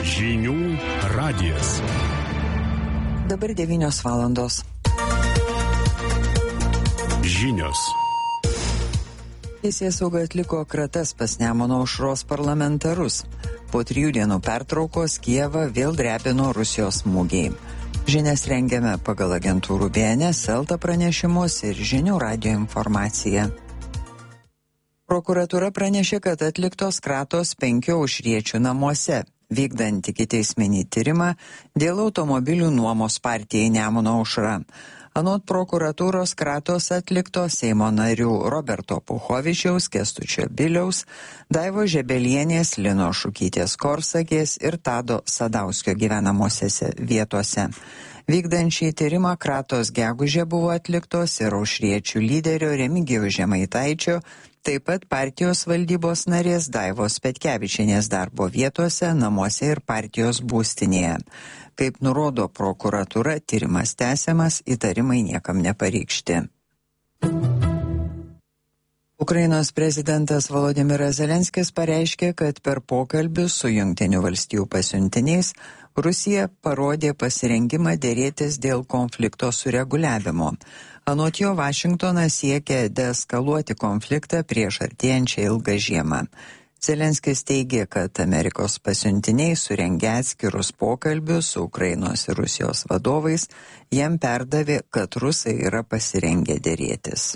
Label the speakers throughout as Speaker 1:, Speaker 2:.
Speaker 1: Žinių radijas.
Speaker 2: Dabar 9 valandos.
Speaker 1: Žinios.
Speaker 2: Teisėsauga atliko kratas pas Nemuno aušros parlamentarus. Po 3 dienų pertraukos Kijevą vėl drebino Rusijos smūgiai. Žinias rengiame pagal agentūrų BNS, Elta pranešimus ir Žinių radijo informaciją. Prokuratūra pranešė, kad atliktos kratos 5 aušriečių namuose, vykdant ikiteisminį tyrimą dėl automobilių nuomos partijai Nemuno aušra. Anot prokuratūros kratos atliktos Seimo narių Roberto Puchovičiaus, Kęstučio Biliaus, Daivos Žebelienės, Lino Šukytės Korsakės ir Tado Sadauskio gyvenamosiose vietose. Vykdant šį tyrimą kratos gegužę buvo atliktos ir aušriečių lyderio Remigijaus Žemaitaičio, taip pat partijos valdybos narės Daivos Petkevičienės darbo vietose, namuose ir partijos būstinėje. Kaip nurodo prokuratūra, tyrimas tęsiamas, įtarimai niekam nepareikšti. Ukrainos prezidentas Volodymyras Zelenskis pareiškė, kad per pokalbius su Jungtinių valstijų pasiuntiniais Rusija parodė pasirengimą dėrėtis dėl konflikto sureguliavimo. Anot jo, Vašingtonas siekia deeskaluoti konfliktą prieš artėjančią ilgą žiemą. Zelenskis teigė, kad Amerikos pasiuntiniai surengė atskirus pokalbius su Ukrainos ir Rusijos vadovais, jam perdavė, kad rusai yra pasirengę dėrėtis.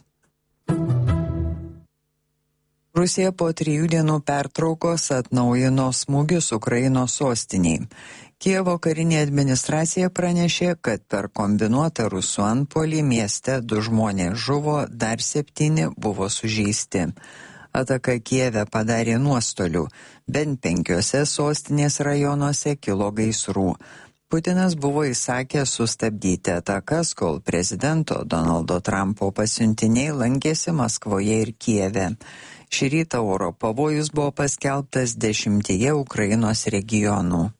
Speaker 2: Rusija po 3 dienų pertraukos atnaujino smūgius Ukrainos sostiniai. Kijevo karinė administracija pranešė, kad per kombinuotą rusų antpuolį mieste 2 žmonės žuvo, dar 7 buvo sužeisti. Ataka Kijeve padarė nuostolių, bent 5 sostinės rajonuose kilo gaisrų. Putinas buvo įsakęs sustabdyti atakas, kol prezidento Donaldo Trumpo pasiuntiniai lankėsi Maskvoje ir Kijeve. Šį rytą oro pavojus buvo paskelbtas 10 Ukrainos regionų.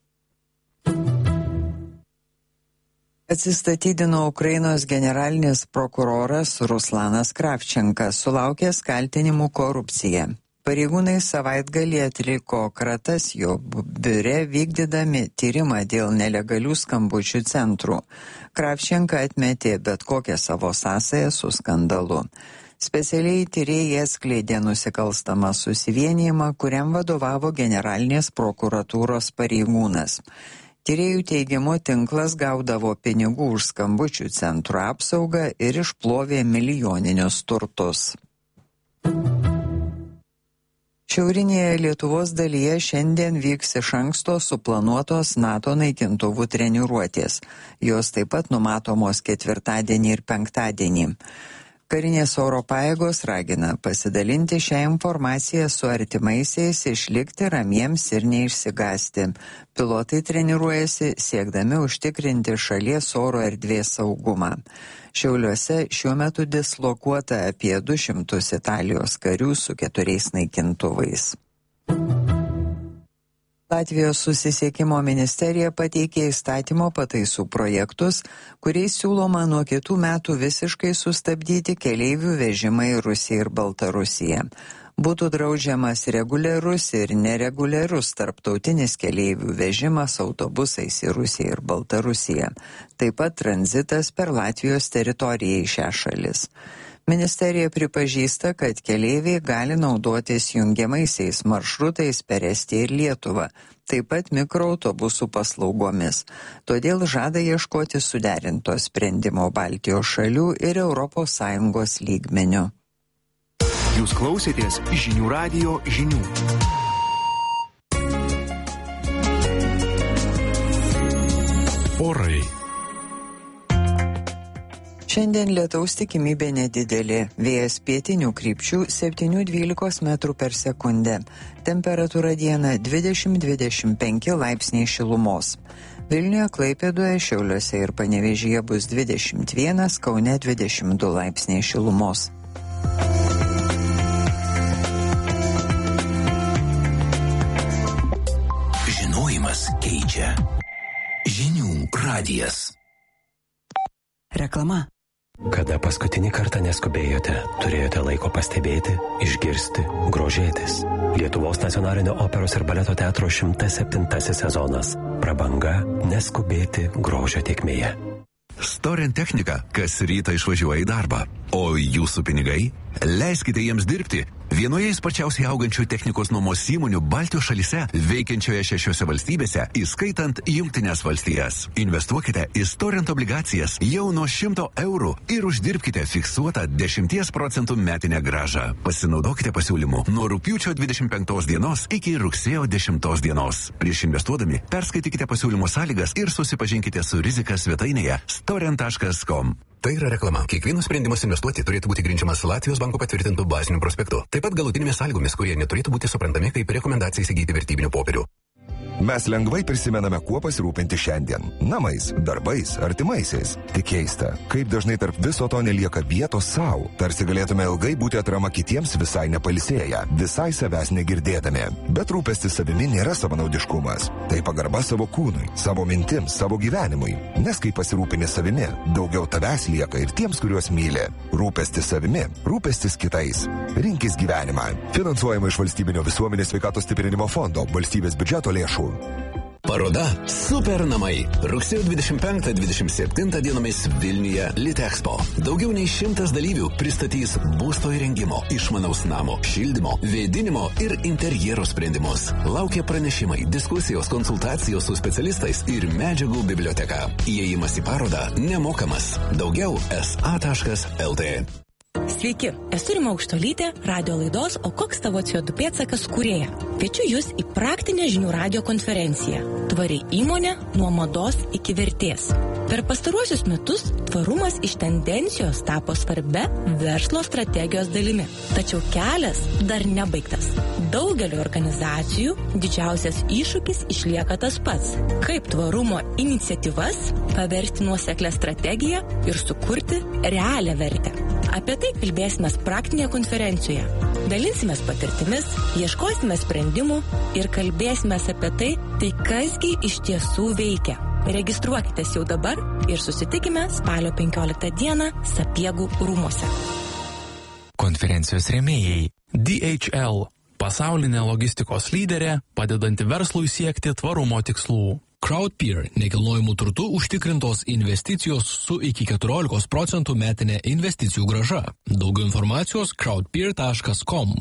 Speaker 2: Atsistatydino Ukrainos generalinis prokuroras Ruslanas Kravčenkas, sulaukęs kaltinimų korupcija. Pareigūnai savaitgalį atliko kratas jo biure, vykdydami tyrimą dėl nelegalių skambučių centrų. Kravčenka atmetė bet kokią savo sąsają su skandalu. Specialiai tyrėjai atskleidė nusikalstamą susivienijimą, kuriam vadovavo generalinės prokuratūros pareigūnas. Tyrėjų teigimu tinklas gaudavo pinigų už skambučių centrų apsaugą ir išplovė milijoninius turtus. Šiaurinėje Lietuvos dalyje šiandien vyks iš anksto suplanuotos NATO naikintuvų treniruotės. Jos taip pat numatomos 4 ir 5. Karinės oro pajėgos ragina pasidalinti šią informaciją su artimaisiais, išlikti ramiems ir neišsigąsti. Pilotai treniruojasi siekdami užtikrinti šalies oro erdvės saugumą. Šiauliuose šiuo metu dislokuota apie 200 Italijos karių su 4 naikintuvais. Latvijos susisiekimo ministerija pateikė įstatymo pataisų projektus, kuriais siūloma nuo kitų metų visiškai sustabdyti keleivių vežimą į Rusiją ir Baltarusiją. Būtų draudžiamas reguliarus ir nereguliarus tarptautinis keleivių vežimas autobusais į Rusiją ir Baltarusiją, taip pat tranzitas per Latvijos teritoriją į šią šalis. Ministerija pripažįsta, kad keleiviai gali naudotis jungiamaisiais maršrutais per Estiją ir Lietuvą, taip pat mikroautobusų paslaugomis. Todėl žada ieškoti suderinto sprendimo Baltijos šalių ir ES lygmeniu.
Speaker 1: Jūs klausėtės Žinių radijo žinių. Orai.
Speaker 2: Šiandien lietaus tikimybė nedidelė, vėjas pietinių krypčių 7–12 metrų per sekundę. Temperatūra dieną 20–25 laipsniai šilumos. Vilniuje, Klaipėdoje, Šiauliuose ir Panevėžyje bus 21, Kaune 22 laipsniai šilumos.
Speaker 3: Žinojimas keičia. Žinių radijas.
Speaker 4: Reklama.
Speaker 3: Kada paskutinį kartą neskubėjote, turėjote laiko pastebėti, išgirsti, grožėtis. Lietuvos nacionalinio operos ir baleto teatro 107 sezonas. Prabanga neskubėti grožio tėkmėje.
Speaker 4: Storent technika, kas rytą išvažiuoja į darbą. O jūsų pinigai? Leiskite jiems dirbti. Vienoje sparčiausiai augančių technikos nuomos įmonių Baltijos šalyse, veikiančioje 6 valstybėse, įskaitant Jungtines valstijas. Investuokite į Storent obligacijas jau nuo 100 eurų ir uždirbkite fiksuotą 10% metinę grąžą. Pasinaudokite pasiūlymu nuo rugpjūčio 25 dienos iki rugsėjo 10 dienos. Prieš investuodami perskaitykite pasiūlymo sąlygas ir susipažinkite su rizika svetainėje storent.com.
Speaker 5: Tai yra reklama. Kiekvienas sprendimas investuoti turėtų būti grindžiamas Latvijos banko patvirtintų bazinių prospektų. Taip pat galutinėmis sąlygomis, kurie neturėtų būti suprantami kaip rekomendacija įsigyti vertybinių popierių.
Speaker 6: Mes lengvai prisimename, kuo pasirūpinti šiandien. Namais, darbais, artimaisiais. Tik keista, kaip dažnai tarp viso to nelieka vietos savo. Tarsi galėtume ilgai būti atrama kitiems visai nepalisėję, visai savęs negirdėdami. Bet rūpestis savimi nėra savanaudiškumas. Tai pagarba savo kūnui, savo mintims, savo gyvenimui. Nes kai pasirūpini savimi, daugiau tavęs lieka ir tiems, kuriuos myli. Rūpestis savimi, rūpestis kitais. Rinkis gyvenimą. Finansuojama iš Valstybinio visuomenės sveikatos stiprinimo fondo, valstybės biudžeto lėšų.
Speaker 5: Paroda Super namai. Rugsėjo 25-27 dienomis Vilniuje Litexpo. Daugiau nei 100 dalyvių pristatys būsto įrengimo, išmanaus namo, šildymo, vėdinimo ir interjero sprendimus. Laukia pranešimai, diskusijos, konsultacijos su specialistais ir medžiagų biblioteka. Įėjimas į parodą nemokamas. Daugiau sa.lt.
Speaker 7: Sveiki, esu Rima Aukštolytė, radio laidos O koks tavo CO2 pėdsakas kūrėja. Kviečiu jūs į praktinę žinių radio konferenciją Tvari įmonė nuo mados iki vertės. Per pastaruosius metus tvarumas iš tendencijos tapo svarbia verslo strategijos dalimi. Tačiau kelias dar nebaigtas. Daugelio organizacijų didžiausias iššūkis išlieka tas pats. Kaip tvarumo iniciatyvas paversti nuoseklę strategiją ir sukurti realią vertę. Apie tai kalbėsime praktinėje konferencijoje. Dalinsimės patirtimis, ieškosime sprendimų ir kalbėsime apie tai kasgi iš tiesų veikia. Registruokitės jau dabar ir susitikime spalio 15 dieną Sapiegų rūmuose.
Speaker 8: Konferencijos rėmėjai DHL – pasaulinė logistikos lyderė, padedanti verslui siekti tvarumo tikslų.
Speaker 9: Crowdpeer – nekilnojamų turtų užtikrintos investicijos su iki 14% metinė investicijų grąža. Daugiau informacijos crowdpeer.com.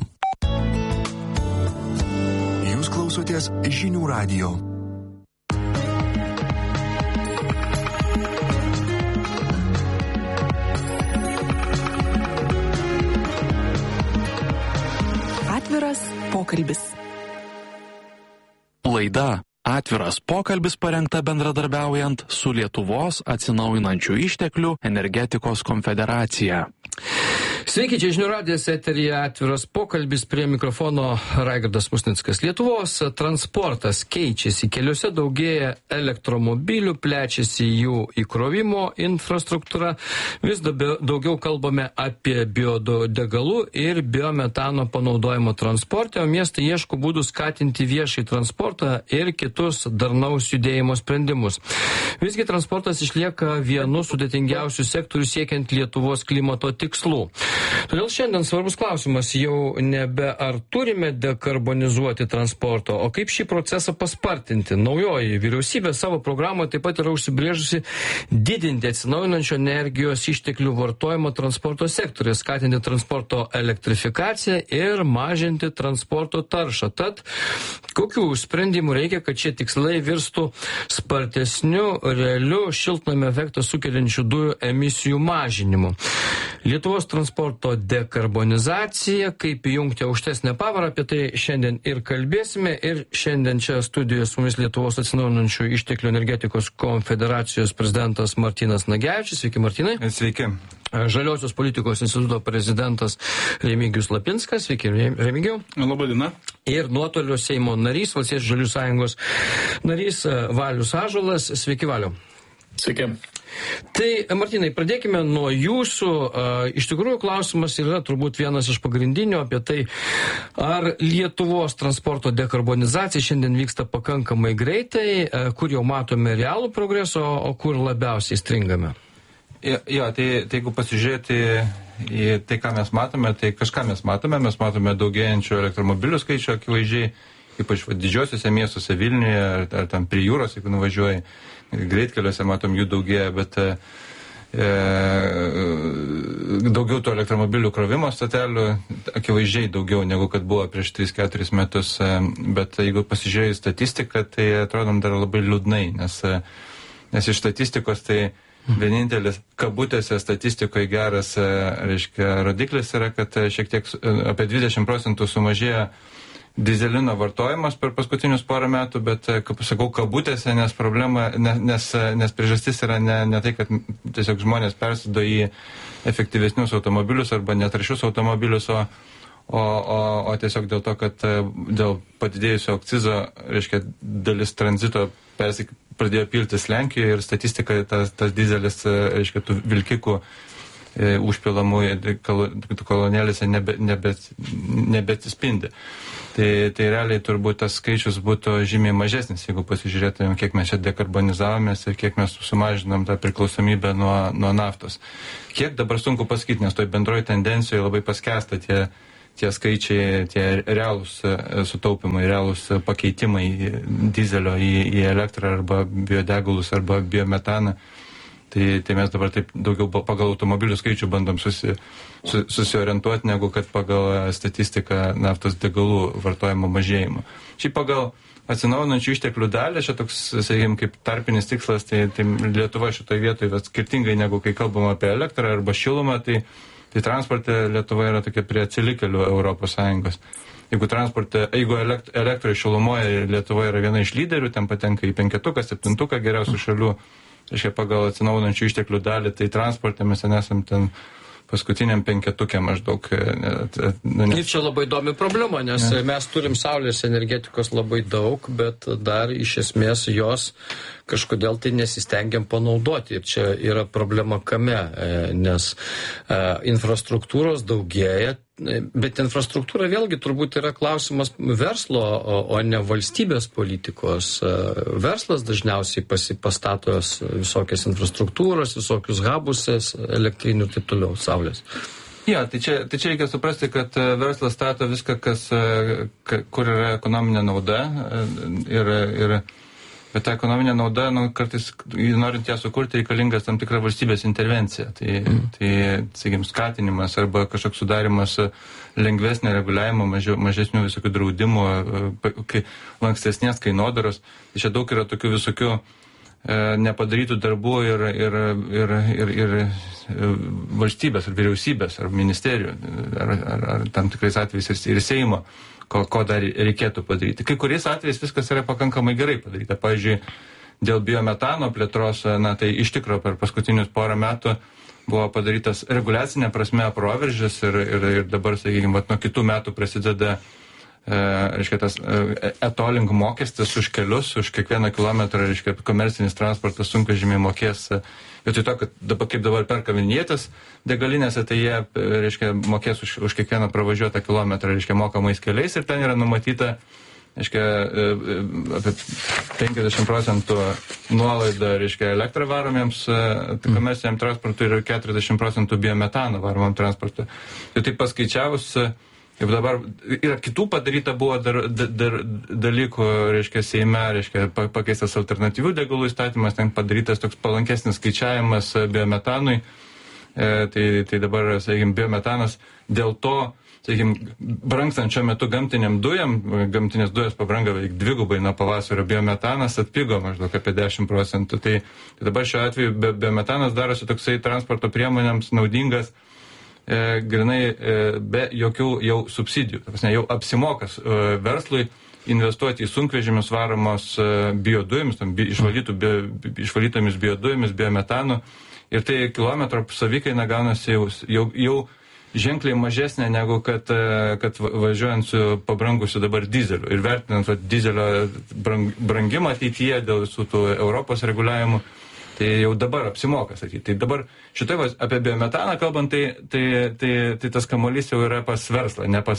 Speaker 1: Jūs klausotės Žinių radijo.
Speaker 10: Atviras pokalbis.
Speaker 8: Laida Atviras pokalbis parengta bendradarbiaujant su Lietuvos atsinaujinančių išteklių energetikos konfederacija.
Speaker 11: Sveiki, čia Žinių radijas eteryje Atviras pokalbis, prie mikrofono Raigardas Musnickas. Lietuvos transportas keičiasi, keliuose daugėja elektromobilių, plečiasi jų įkrovimo infrastruktūra, vis daugiau kalbame apie biodegalų ir biometano panaudojimo transporte, o miestai ieško būdų skatinti viešai transportą ir kitus darnaus judėjimo sprendimus. Visgi transportas išlieka vienu sudėtingiausių sektorių siekiant Lietuvos klimato tikslų. Todėl šiandien svarbus klausimas jau nebe ar turime dekarbonizuoti transporto, o kaip šį procesą paspartinti. Naujoji vyriausybė savo programoje taip pat yra užsibrėžusi didinti atsinaujinančio energijos išteklių vartojimo transporto sektoriuje, skatinti transporto elektrifikaciją ir mažinti transporto taršą. Tad kokių sprendimų reikia, kad šie tikslai virstų spartesniu, realiu šiltnamio efektą sukeliančių dujų emisijų mažinimu? Lietuvos transporto dekarbonizacija, kaip įjungti aukštesnę pavarą, apie tai šiandien ir kalbėsime. Ir šiandien čia studijoje su mumis Lietuvos atsinaujinančių išteklių energetikos konfederacijos prezidentas Martynas Nagevičius. Sveiki, Martynai.
Speaker 12: Sveiki.
Speaker 11: Žaliosios politikos instituto prezidentas Remigijus Lapinskas. Sveiki, Remigijau.
Speaker 12: Labą dieną.
Speaker 11: Ir nuotolio Seimo narys, Valstiečių žaliųjų sąjungos narys Valius Ąžuolas. Sveiki, Valiu.
Speaker 12: Sveiki.
Speaker 11: Tai, Martynai, pradėkime nuo jūsų. Iš tikrųjų, klausimas yra turbūt vienas iš pagrindinių apie tai, ar Lietuvos transporto dekarbonizacija šiandien vyksta pakankamai greitai, kur jau matome realų progreso, o kur labiausiai stringame?
Speaker 12: Jo, tai jeigu pasižiūrėti į tai, ką mes matome, tai kažką mes matome daugėjančių elektromobilių skaičių akivaizdžiai, ypač didžiosiuose miestuose Vilniuje ar tam prie jūros, jeigu nuvažiuoji, greitkeliuose matom jų daugėja, bet daugiau tų elektromobilių krovimo stotelių, akivaizdžiai daugiau negu kad buvo prieš 3-4 metus, bet jeigu pasižiūrėjai statistiką, tai atrodom dar labai liūdnai, nes iš statistikos tai vienintelis kabutėse statistikoje geras, reiškia, rodiklis yra, kad šiek tiek apie 20% sumažėjo dizelino vartojimas per paskutinius porą metų, bet, kaip sakau, kabutėse, nes problema, nes priežastis yra ne tai, kad tiesiog žmonės persido į efektyvesnius automobilius arba netaršius automobilius, o tiesiog dėl to, kad dėl padidėjusio akcizo, reiškia, dalis tranzito pradėjo piltis Lenkijoje ir statistika tas dizelis, reiškia, tų vilkikų užpilamų kolonėlėse nebeatsispindi. Tai realiai turbūt tas skaičius būtų žymiai mažesnis, jeigu pasižiūrėtumėm, kiek mes čia dekarbonizavomės ir kiek mes sumažinom tą priklausomybę nuo naftos. Kiek dabar sunku pasakyti, nes toj bendroji tendencijoje labai paskęsta tie skaičiai, tie realūs sutaupimai, realūs pakeitimai dizelio į elektrą arba biodegalus arba biometaną. Tai mes dabar taip daugiau pagal automobilių skaičių bandom susiorientuoti, negu kad pagal statistiką naftos degalų vartojimo mažėjimo. Šiaip pagal atsinaujinančių išteklių dalį, čia toks, sakykime, kaip tarpinis tikslas, tai Lietuva šitoje vietoje, skirtingai negu kai kalbam apie elektrą arba šilumą, tai transporte Lietuva yra tokia prie atsilikėlių Europos Sąjungos. Jeigu elektroje šilumoje Lietuva yra viena iš lyderių, ten patenka į 5-7 geriausių šalių, reiškia, pagal atsinaujinančių išteklių dalį, tai transporte mes nesam ten paskutiniam 5 maždaug.
Speaker 11: Ir čia labai įdomi problema, nes mes turim saulės energetikos labai daug, bet dar iš esmės jos kažkodėl tai nesistengiam panaudoti. Ir čia yra problema kame, nes infrastruktūros daugėja, bet infrastruktūra vėlgi turbūt yra klausimas verslo, o ne valstybės politikos. Verslas dažniausiai pastato visokias infrastruktūros, visokius hubus, elektrinių ir taip toliau, saulės.
Speaker 12: Ja, tai čia reikia suprasti, kad verslas stato viską, kur yra ekonominė nauda bet ta ekonominė nauda, kartais, norint ją sukurti, reikalingas tam tikra valstybės intervencija. Tai sakykime, skatinimas arba kažkoks sudarimas lengvesnio reguliavimo, mažesnių visokių draudimų, lankstesnės kainodaros. Tai čia daug yra tokių visokių nepadarytų darbų ir valstybės, ar vyriausybės, ar ministerijų, ar tam tikrais atvejais ir Seimo, ko dar reikėtų padaryti. Kai kuriais atvejais viskas yra pakankamai gerai padaryta. Pavyzdžiui, dėl biometano plėtros, tai iš tikro per paskutinius porą metų buvo padarytas reguliacinė prasme proveržis ir dabar, sakykime, nuo kitų metų prasideda reiškia, tas e-tolling mokestis už kelius, už kiekvieną kilometrą, reiškia, komercinis transportas sunkvežimiai mokės, vietoj to, kad kaip dabar perka vinjetės degalinėse, tai jie, reiškia, mokės už kiekvieną pravažiuotą kilometrą, reiškia, mokamais keliais ir ten yra numatyta, reiškia, apie 50% nuolaida, reiškia, elektrą varomiems komerciniam transportui ir 40% biometano varomam transportui. Tai taip paskaičiavus, ir dabar yra kitų padaryta buvo dar dalykų, reiškia, Seime, reiškia, pakeistas alternatyvių degalų įstatymas, ten padarytas toks palankesnis skaičiavimas biometanui, tai dabar, sakykime, biometanas dėl to, sakykime, brangstant šiuo metu gamtiniam dujam, gamtinės dujos pabranga beveik 2 nuo pavasario, biometanas atpigo maždaug apie 10%, tai dabar šiuo atveju biometanas darosi toksai transporto priemonėms naudingas, grinai be jokių jau subsidijų. Jau apsimokas verslui investuoti į sunkvežimius varomos biodujomis, išvalytomis biodujomis, biometanu. Ir tai kilometro savikaina gaunasi jau ženkliai mažesnė negu kad važiuojant su pabrangusiu dabar dizeliu. Ir vertinant dizelio brangimą ateityje dėl visų tų Europos reguliavimų, tai jau dabar apsimoka sakyti. Tai dabar šitai apie biometaną kalbant, tai tas kamuolys jau yra pas verslą, ne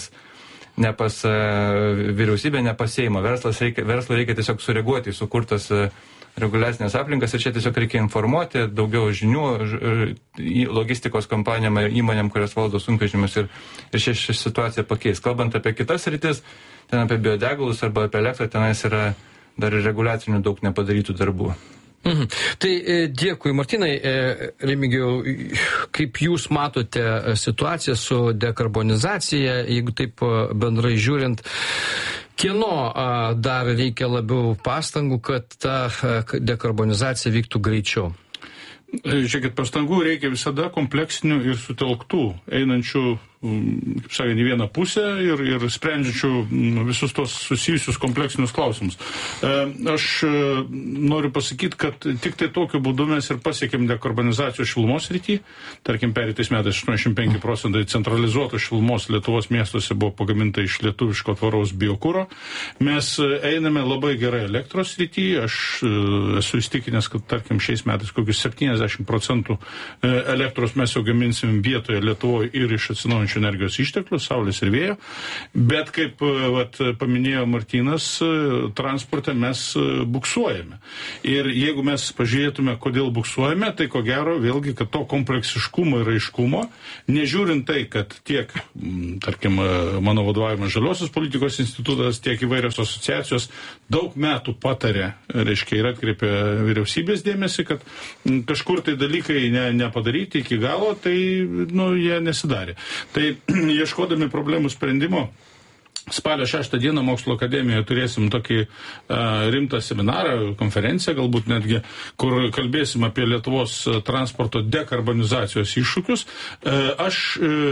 Speaker 12: pas vyriausybę, ne pas Seimą. Verslui reikia tiesiog sureaguoti į sukurtas reguliacinės aplinkas ir čia tiesiog reikia informuoti, daugiau žinių logistikos kompanijom ir įmonėm, kurios valdo sunkvežimius ir ši situacija pakeis. Kalbant apie kitas rytis, ten apie biodegalus arba apie elektrą, tenais yra dar ir reguliacinių daug nepadarytų darbų.
Speaker 11: Tai dėkui, Martynai. Remigijau, kaip jūs matote situaciją su dekarbonizacija, jeigu taip bendrai žiūrint, kieno dar reikia labiau pastangų, kad ta dekarbonizacija vyktų greičiau?
Speaker 13: Žiūrėkit, pastangų reikia visada kompleksinių ir sutelktų, einančių, kaip sakant, į vieną pusę ir sprendžiančių visus tos susijusius kompleksinius klausimus. Aš noriu pasakyti, kad tik tai tokiu būdu mes ir pasiekėm dekarbonizacijos šilumos srity. Tarkim, pereitais metais 85% centralizuotos šilumos Lietuvos miestuose buvo pagaminta iš lietuviško tvaraus biokuro. Mes einame labai gerai elektros srity. Aš esu įstikinęs, kad, tarkim, šiais metais kokius 70% elektros mes jau gaminsim vietoje Lietuvoje ir iš atsinaujinančių energijos išteklių, saulės ir vėjo. Bet kaip paminėjo Martynas, transporte mes buksuojame. Ir jeigu mes pažiūrėtume, kodėl buksuojame, tai ko gero vėlgi, kad to kompleksiškumo ir aiškumo, nežiūrint tai, kad tiek, tarkim, mano vadovavimas Žaliosios politikos institutas, tiek įvairios asociacijos daug metų patarė, reiškia, ir atkreipė vyriausybės dėmesį, kad kažkur tai dalykai nepadaryti iki galo, tai, jie nesidarė. Tai ieškodami problemų sprendimo, spalio 6 dieną Mokslo akademijoje turėsim tokį rimtą seminarą, konferenciją galbūt netgi, kur kalbėsim apie Lietuvos transporto dekarbonizacijos iššūkius. Aš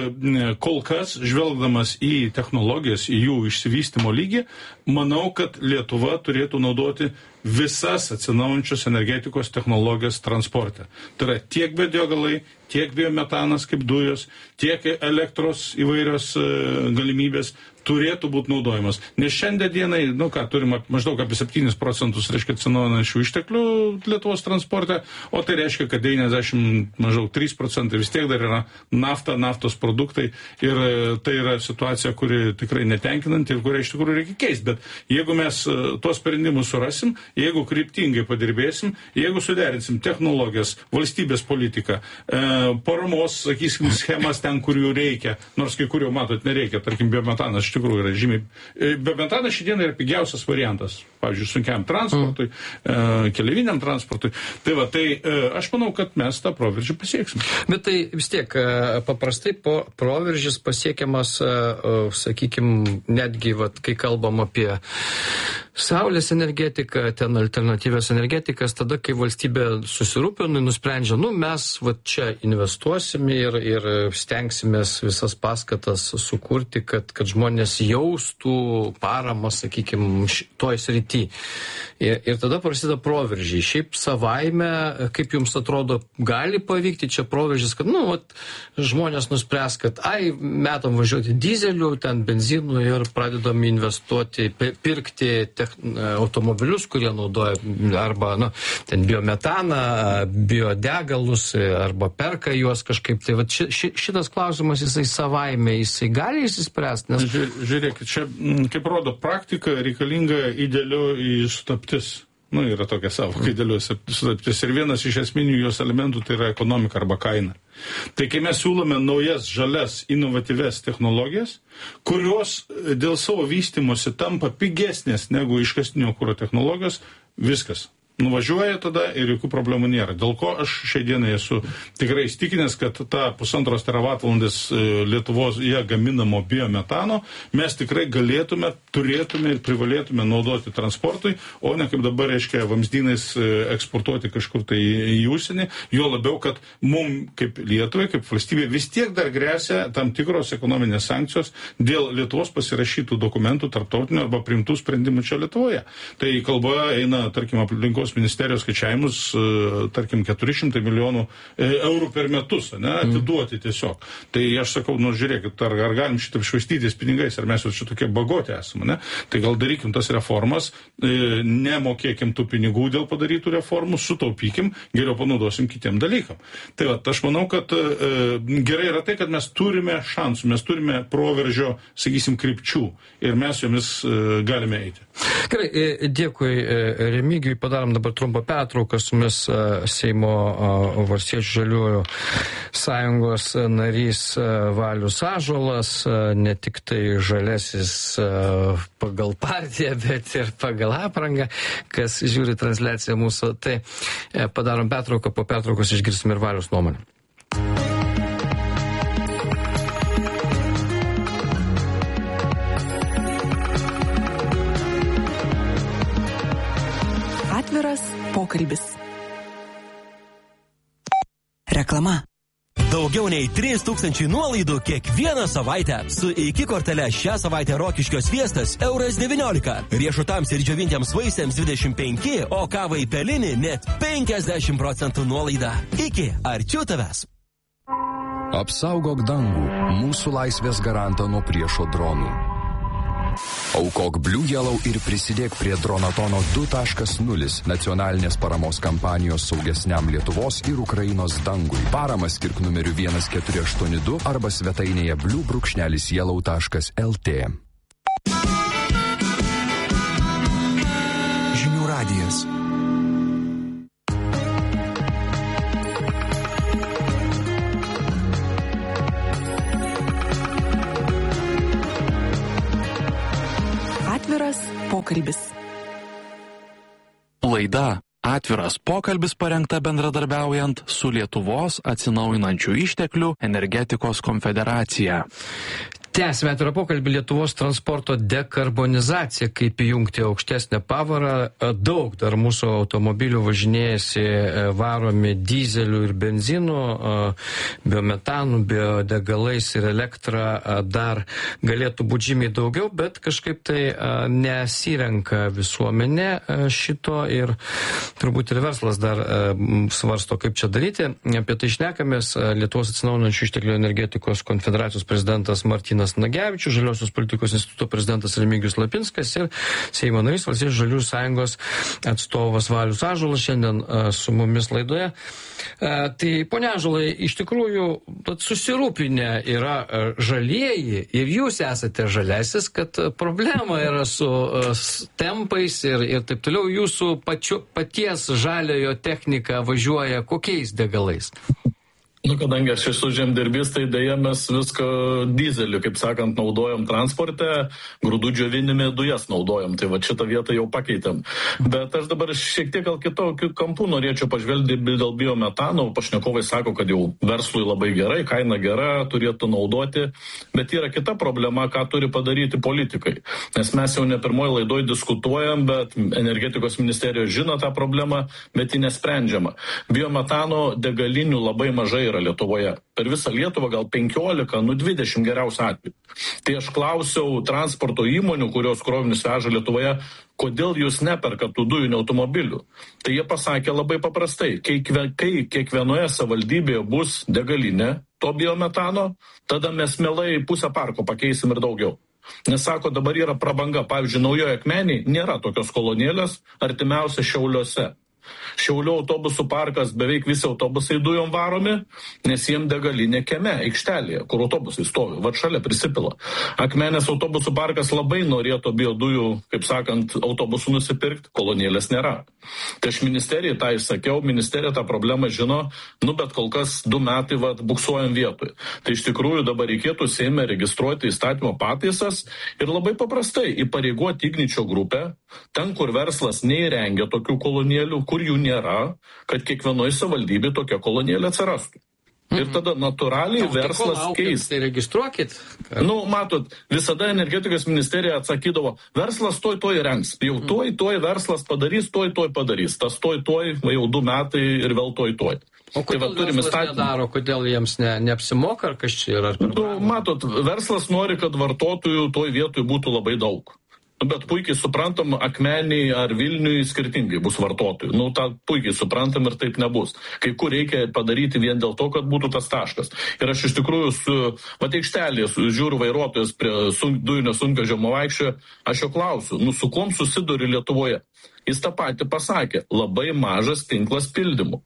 Speaker 13: kol kas, žvelgdamas į technologijas, į jų išsivystymo lygį, manau, kad Lietuva turėtų naudoti visas atsinaujančios energetikos technologijas transporte. Tai yra tiek biodegalai, tiek biometanas kaip dujos, tiek elektros įvairios galimybės turėtų būti naudojamas. Nes šiandien dienai, turime maždaug apie 7%, reiškia, atsinaujinančių išteklių Lietuvos transporte, o tai reiškia, kad 93% vis tiek dar yra nafta, naftos produktai ir tai yra situacija, kuri tikrai netenkinanti ir kurią iš tikrųjų reikia keisti. Bet jeigu mes tuos sprendimus surasim, jeigu kryptingai padirbėsim, jeigu suderinsim technologijas, valstybės politiką, paramos, sakysim, schemas ten, kur jų reikia, nors kai kurių, matot, nereikia, tarkim, biometanas iš tikrųjų yra žymiai. Biometanas šiandien yra pigiausias variantas, pavyzdžiui, sunkiam transportui, keleiviniam transportui. Tai aš manau, kad mes tą proveržį pasieksim.
Speaker 11: Bet tai vis tiek, paprastai proveržis pasiekiamas, sakykime, netgi, kai kalbam apie saulės energetiką, ten alternatyvios energetikas, tada, kai valstybė susirūpina, nusprendžia, mes čia investuosim ir stengsimės visas paskatas sukurti, kad žmonės jaustų paramą, sakykime, toj srity. Ir tada prasideda proveržiai. Šiaip savaime, kaip jums atrodo, gali pavykti čia proveržis, kad, žmonės nuspręs, kad, metam važiuoti dizelių, ten benzinų ir pradedam investuoti, pirkti automobilius, kurie naudoja arba, ten biometaną, biodegalus, arba perka juos kažkaip. Tai šitas klausimas, jisai savaime, jisai gali išsispręsti, nes...
Speaker 13: Žiūrėkit, čia, kaip rodo praktika, reikalinga idealioji sutaptis. Yra tokia savoka idealioji sutaptis. Ir vienas iš esminių jos elementų tai yra ekonomika arba kaina. Tai kai mes siūlome naujas, žalias, inovatyves technologijas, kurios dėl savo vystymosi tampa pigesnės negu iškastinio kuro technologijos, viskas. Nuvažiuoja tada ir jokių problemų nėra. Dėl ko aš šiai dienai esu tikrai įstikinęs, kad ta 1,5 teravatvalandės Lietuvoje gaminamo biometano mes tikrai galėtume, turėtume ir privalėtume naudoti transportui, o ne kaip dabar, reiškia, vamzdynais eksportuoti kažkur tai į užsienį. Jo labiau, kad mums kaip Lietuvai, kaip valstybė vis tiek dar grėsia tam tikros ekonominės sankcijos dėl Lietuvos pasirašytų dokumentų tarptautinių arba priimtų sprendimų čia Lietuvoje. Tai kalba eina, tarkim, aplinkos ministerijos skaičiavimus, tarkim, 400 milijonų eurų per metus, atiduoti tiesiog. Tai aš sakau, žiūrėkit, ar galim šitą švaistytis pinigais, ar mes jau šitokie bagoti esame, Tai gal darykim tas reformas, nemokėkim tų pinigų dėl padarytų reformų, sutaupykim, geriau panaudosim kitiem dalykam. Tai aš manau, kad gerai yra tai, kad mes turime šansų, mes turime proveržio, sakysim, krypčių ir mes jomis galime eiti.
Speaker 11: Gerai, dėkui Remigijui, padarom dabar trumpą pertrauką su mumis Seimo Valstiečių žaliųjų sąjungos narys Valius Ąžuolas, ne tik tai žalesis pagal partiją, bet ir pagal aprangą, kas žiūri transliaciją mūsų. Tai padarom pertrauką, po pertraukos išgirsim ir Valius nuomonę.
Speaker 10: Atviras pokalbis. Reklama.
Speaker 14: Daugiau nei 3000 nuolaidų kiekvieną savaitę. Su iki kortele šią savaitę Rokiškio sviestas €19. Riešutams ir džiovintiems vaisiams 25, o kavai pelinį net 50% nuolaida. Iki arčiau tavęs.
Speaker 15: Apsaugok dangų, mūsų laisvės garantą nuo priešo dronų. Aukok Blue Yellow ir prisidėk prie Dronatono 2.0 nacionalinės paramos kampanijos saugesniam Lietuvos ir Ukrainos dangui. Paramą skirk numeriu 1482 arba svetainėje blue-yellow.lt.
Speaker 1: Žinių radijas.
Speaker 10: Atviras pokalbis.
Speaker 8: Laida Atviras pokalbis parengta bendradarbiaujant su Lietuvos atsinaujinančių išteklių energetikos konfederacija.
Speaker 11: Tęsime atvirą pokalbį Lietuvos transporto dekarbonizacija, kaip įjungti aukštesnę pavarą. Daug dar mūsų automobilių važinėjasi varomi dizelių ir benzinų, biometanų, biodegalais ir elektra dar galėtų būti žymiai daugiau, bet kažkaip tai nesirenka visuomenė šito ir turbūt ir verslas dar svarsto, kaip čia daryti. Apie tai šnekamės. Lietuvos atsinaujinančių išteklių energetikos konfederacijos prezidentas Martynas Nagevičius, Žaliosios politikos instituto prezidentas Remigijus Lapinskas ir Seimo narys Valstiečių žaliųjų sąjungos atstovas Valius Ąžuolas šiandien su mumis laidoje. Tai, ponia Ąžuolai, iš tikrųjų susirūpinę yra žalieji ir jūs esate žalesis, kad problema yra su tempais ir taip toliau. Jūsų paties žaliojo technika važiuoja kokiais degalais?
Speaker 16: Kadangi aš esu žemdirbys, tai dėja mes viską dizeliu, kaip sakant, naudojam transporte, grūdų džiovinime dujas naudojam, tai va šitą vietą jau pakeitėm. Bet aš dabar šiek tiek gal kitokių kampų norėčiau pažvelgti dėl biometano. Pašnekovai sako, kad jau verslui labai gerai, kaina gera, turėtų naudoti, bet yra kita problema, ką turi padaryti politikai. Nes mes jau ne pirmoji laidoj diskutuojam, bet energetikos ministerijos žino tą problemą, bet ji nesprendžiama. Biometano degalinių labai mažai yra Lietuvoje. Per visą Lietuvą gal 15, 20 geriausių atvejų. Tai aš klausiau transporto įmonių, kurios krovinius veža Lietuvoje, kodėl jūs neperkat tų dujinių automobilių. Tai jie pasakė labai paprastai, kai kiekvienoje savivaldybėje bus degalinė to biometano, tada mes mielai pusę parko pakeisim ir daugiau. Nes sako, dabar yra prabanga. Pavyzdžiui, Naujoje Akmenėje nėra tokios kolonėlės, artimiausia Šiauliuose. Šiaulių autobusų parkas, beveik visi autobusai dujom varomi, nes jiem degalinė kieme, aikštelėje, kur autobusai stovi, va šalia prisipila. Akmenės autobusų parkas labai norėtų biodujų, kaip sakant, autobusų nusipirkti, kolonėlės nėra. Tai aš ministerijai tą įsakiau, ministerija tą problemą žino, bet kol kas 2 metai buksuojam vietoj. Tai iš tikrųjų dabar reikėtų Seime registruoti įstatymo pataisas ir labai paprastai įpareigoti Igničio grupę, ten, kur verslas neįrengia tokių kolonėlių, kur jų nėra, kad kiekvienoje savivaldybėje tokia kolonėlė atsirastų. Ir tada natūraliai verslas keis.
Speaker 11: Tai registruokit.
Speaker 16: Matot, visada energetikos ministerija atsakydavo, verslas toj rengs. Jau toj verslas padarys, toj padarys. Tas toj, jau 2 metai ir vėl toj.
Speaker 11: O kodėl verslas nedaro, kodėl jiems neapsimoka, ar kas čia yra?
Speaker 16: Matot, verslas nori, kad vartotojų toj vietoj būtų labai daug. Bet puikiai suprantam, Akmenėje ar Vilniuje skirtingai bus vartotojų. Tą puikiai suprantam ir taip nebus. Kai kur reikia padaryti vien dėl to, kad būtų tas taškas. Ir aš iš tikrųjų aikštelėje žiūriu vairuotojas prie dujinio sunkvežimo vaikščioje, aš jo klausiu, su kuom susiduri Lietuvoje? Jis tą patį pasakė, labai mažas tinklas pildymų.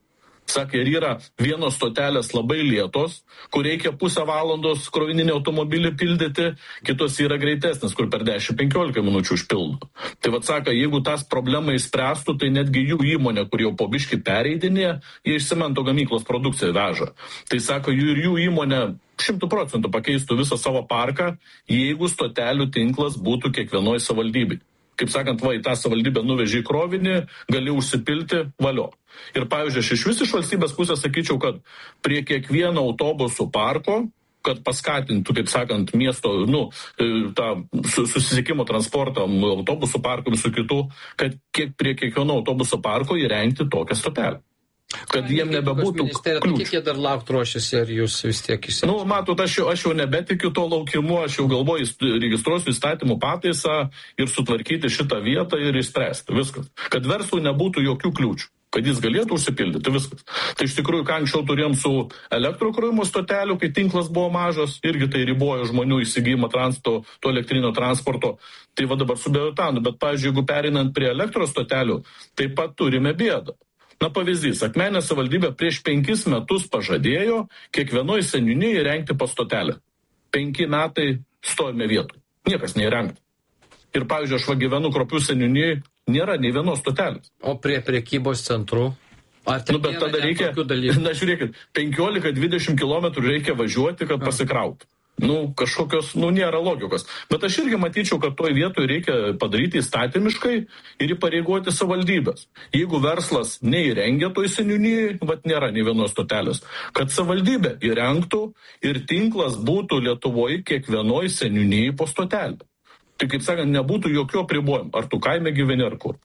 Speaker 16: Sakė, ir yra vienos stotelės labai lėtos, kur reikia pusę valandos krovininį automobilį pildyti, kitos yra greitesnės, kur per 10-15 minučių užpildo. Tai sako, jeigu tas problemą išspręstų, tai netgi jų įmonė, kur jau po biškį pereidinė, jie iš cemento gamyklos produkciją veža. Tai sako, jų įmonė 100% pakeistų visą savo parką, jeigu stotelių tinklas būtų kiekvienoje savivaldybėje. Kaip sakant, į tą savivaldybę nuveži krovinį, gali užsipilti, valio. Ir pavyzdžiui, aš iš valstybės pusės sakyčiau, kad prie kiekvieno autobusų parko, kad paskatintų, kaip sakant, miesto, tą susisiekimo transportą, autobusų parkų visų kitų, kad prie kiekvieno autobusų parko įrengti tokią stotelę. Kad jiem nebebūtų kliūčių.
Speaker 11: Kiek jie dar laukti ruošiasi, ar jūs vis tiek įsivaizduojate?
Speaker 16: Matot, aš jau nebetikiu to laukimu, aš jau galvoju, registruosiu įstatymų pataisą ir sutvarkyti šitą vietą ir išspręsti viskas. Kad verslui nebūtų jokių kliūčių, kad jis galėtų užsipildyti viskas. Tai iš tikrųjų, ką anksčiau turėjom su elektrokrovimo stotelių, kai tinklas buvo mažas, irgi tai ribojo žmonių įsigijimą to elektrinio transporto. Tai dabar su biometanu, bet, pavyzdžiui, jeigu pereinant prie elektros stotelių, taip pat turime bėdą. Pavyzdys, Akmenės savivaldybė prieš 5 metus pažadėjo kiekvienoje seniūnijoje įrengti po stotelę. 5 metai stovime vietų. Niekas neįrengta. Ir, pavyzdžiui, aš gyvenu Kruopių seniūnijoje, nėra nei vienos stotelės.
Speaker 11: O prie prekybos centrų? Ar
Speaker 16: bet tada reikia, žiūrėkit, 15-20 km reikia važiuoti, kad pasikrauti. Kažkokios, nėra logikos. Bet aš irgi matyčiau, kad toj vietoje reikia padaryti įstatymiškai ir įpareigoti savivaldybės. Jeigu verslas neįrengia toj seniūnijai, nėra nei vienos stotelės, kad savivaldybė įrengtų ir tinklas būtų Lietuvoje kiekvienoj seniūnijai po stotelę. Tai, kaip sakant, nebūtų jokių apribojimų, ar tu kaime gyveni ar kur.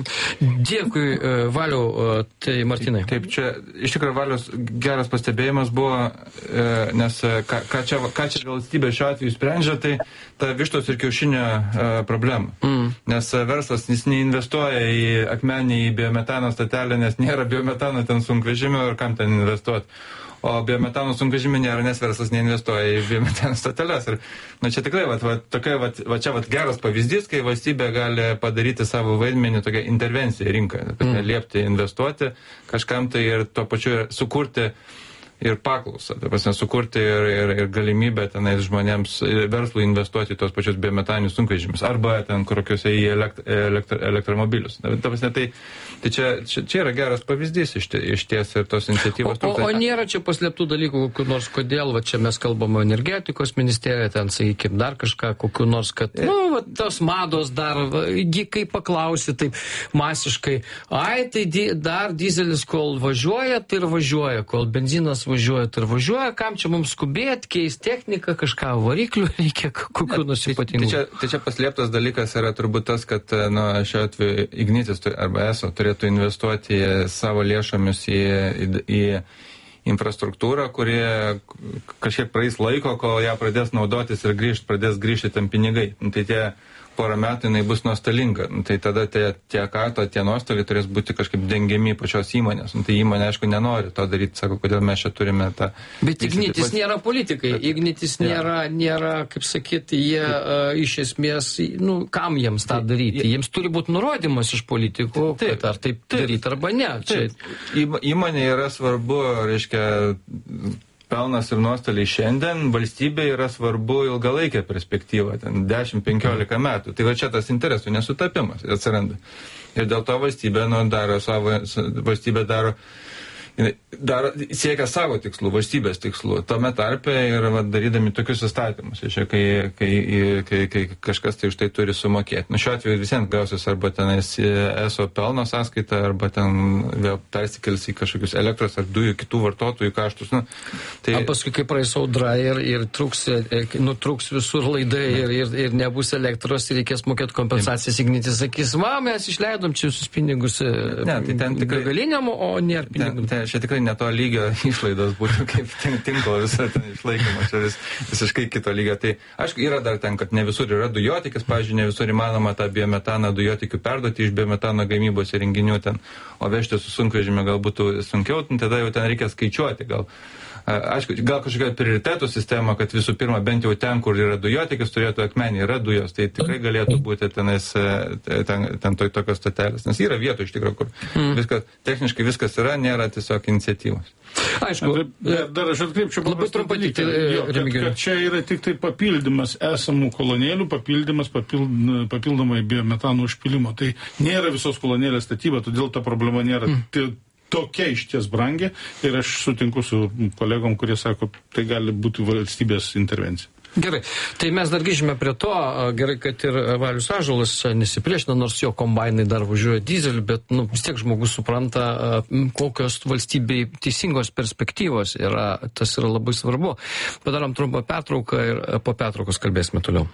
Speaker 11: Dėkui, Valiau, tai Martynai.
Speaker 12: Taip, čia iš tikrųjų Valiaus geras pastebėjimas buvo, nes ką čia valstybė šiuo atveju sprendžia, tai ta vištos ir kiaušinio problema. Nes verslas neinvestuoja į Akmenį, į biometano stotelę, nes nėra biometano ten sunkvežimio ir kam ten investuoti. O biometano sunkvežimį nėra, nes verslas neinvestuoja į biometano stoteles. Ir čia tikrai, čia geras pavyzdys, kai valstybė gali padaryti savo vaidmenį tokią intervenciją į rinką, liepti investuoti kažkam tai ir tuo pačiu sukurti ir paklausą, sukurti ir galimybę tenais žmonėms, verslui investuoti į tos pačius biometaninius sunkvežimius arba ten kokiuose į elektromobilius. Tai čia yra geras pavyzdys iš ties ir tos iniciatyvos.
Speaker 11: O nėra čia paslėptų dalykų, kokių nors, kodėl, čia mes kalbame energetikos ministerija, ten, sakykime, dar kažką, kokių nors, kad, tos mados dar, kai paklausi taip masiškai, tai dar dizelis, kol važiuoja, tai ir važiuoja, kol benzinas važiuoja, tai ir važiuoja, kam čia mums skubėti, keisti techniką, kažką variklių reikia, kokių nors ypatingų.
Speaker 12: Tai čia paslėptas dalykas yra turbūt tas, kad šiuo atveju Ignitis arba ESO turėtų investuoti savo lėšomis į infrastruktūrą, kurie kažkiek praeis laiko, kol ją pradės naudotis ir pradės grįžti ten pinigai. Tai tie porą metų jinai bus nuostolinga. Tai tada tie nuostoliai turės būti kažkaip dengiami pačios įmonės. Tai įmonė, aišku, nenori to daryti, sako, kodėl mes čia turime tą...
Speaker 11: Bet Ignitis nėra politikai. Ignitis nėra, kaip sakyti, jie iš esmės, kam jiems tą daryti? Jiems turi būti nurodymas iš politikų, kad ar taip daryti arba ne.
Speaker 12: Įmonė yra svarbu, reiškia, pelnas ir nuostoliai šiandien, valstybė yra svarbu ilgalaikė perspektyva, ten 10-15 metų. Tai čia tas interesų nesutapimas atsiranda. Ir dėl to valstybė siekia savo tikslų, valstybės tikslų. Tame tarpe ir darydami tokius įstatymus, kai kažkas tai už tai turi sumokėti. Šiuo atveju visiems gausis arba tenais ESO pelno sąskaita, arba ten vėl persikels į kažkokius elektros ar dujų kitų vartotojų kaštus.
Speaker 11: Tai... Paskui, kai praeis audra ir nutrūks visur laidai ir nebus elektros ir reikės mokėti kompensacijas, Ignitis sakys, mes išleidom čia visus pinigus galinėm, o nėra pinigų.
Speaker 12: Čia tikrai ne to lygio išlaidos būtų kaip tinklo visą ten išlaikymą, čia visiškai kito lygio. Tai aišku, yra dar ten, kad ne visur yra dujotikis, pavyzdžiui, ne visur įmanoma tą biometaną dujotikių perduoti iš biometano gamybos įrenginių ten, o vežti su sunkvežimiu gal būtų sunkiau, tada jau ten reikia skaičiuoti gal. aišku, gal kažkokia prioritetų sistema, kad visų pirma, bent jau ten, kur yra dujotiekis, turėtų akmenį, yra dujos, tai tikrai galėtų būti ten tokios stotelės, nes yra vietų iš tikrųjų, kur viskas, techniškai viskas yra, nėra tiesiog iniciatyvos.
Speaker 13: Aišku, dar aš atkreipčiau paprastą dalyką, kad čia yra tik tai papildymas esamų kolonėlių, papildomai biometano užpilimo. Tai nėra visos kolonėlės statyba, todėl ta problema nėra tokia išties brangi ir aš sutinku su kolegom, kurie sako, tai gali būti valstybės intervencija.
Speaker 11: Gerai, tai mes dar grįžime prie to, gerai, kad ir Valius Ąžuolas nesipriešina, nors jo kombainai dar važiuoja dizelį, bet vis tiek žmogus supranta, kokios valstybei teisingos perspektyvos yra, tas yra labai svarbu. Padarom trumpą pertrauką ir po pertraukos kalbėsime toliau.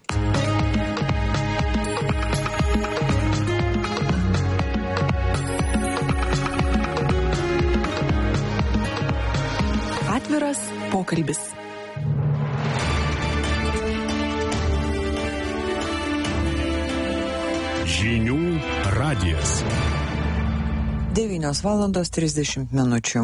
Speaker 10: Atviras pokalbis.
Speaker 1: Žinių radijas.
Speaker 2: 9:30 minučių.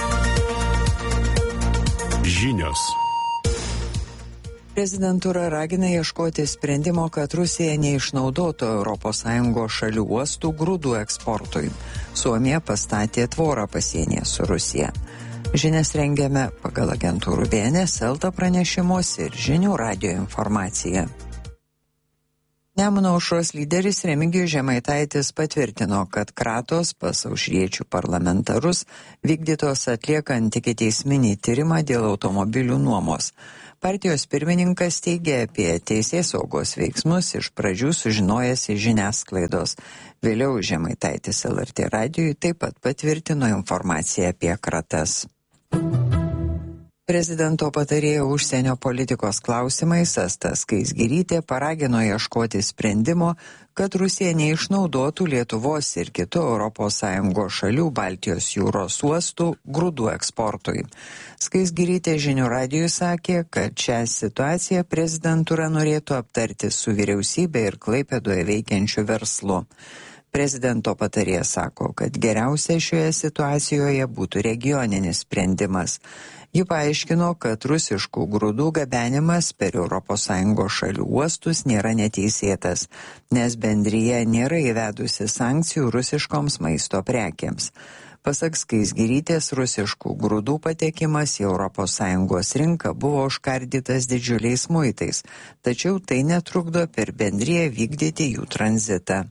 Speaker 1: Žinios.
Speaker 2: Prezidentūra ragina ieškoti sprendimo, kad Rusija neišnaudotų ES šalių uostų grūdų eksportui. Suomija pastatė tvorą pasienyje su Rusija. Žinias rengiame pagal agentūrų BNS, Elta pranešimus ir Žinių radijo informaciją. Nemuno aušros lyderis Remigijus Žemaitaitis patvirtino, kad kratos pas aušriečių parlamentarus vykdytos atliekant ikiteisminį tyrimą dėl automobilių nuomos. Partijos pirmininkas teigė apie teisėsaugos veiksmus iš pradžių sužinojęs iš žiniasklaidos. Vėliau Žemaitaitis LRT radijui taip pat patvirtino informaciją apie kratas. Prezidento patarėjo užsienio politikos klausimais Asta Skaisgirytė paragino ieškoti sprendimo, kad Rusija neišnaudotų Lietuvos ir kitų ES šalių Baltijos jūros uostų grūdų eksportui. Skaisgirytė Žinių radijui sakė, kad šią situaciją prezidentūra norėtų aptarti su vyriausybė ir Klaipėdoje veikiančiu verslu. Prezidento patarėjas sako, kad geriausia šioje situacijoje būtų regioninis sprendimas. Ji paaiškino, kad rusiškų grūdų gabenimas per ES šalių uostus nėra neteisėtas, nes bendrija nėra įvedusi sankcijų rusiškoms maisto prekėms. Pasak Skaisgirytės, rusiškų grūdų patekimas į ES rinką buvo užkardytas didžiuliais muitais, tačiau tai netrukdo per bendriją vykdyti jų tranzitą.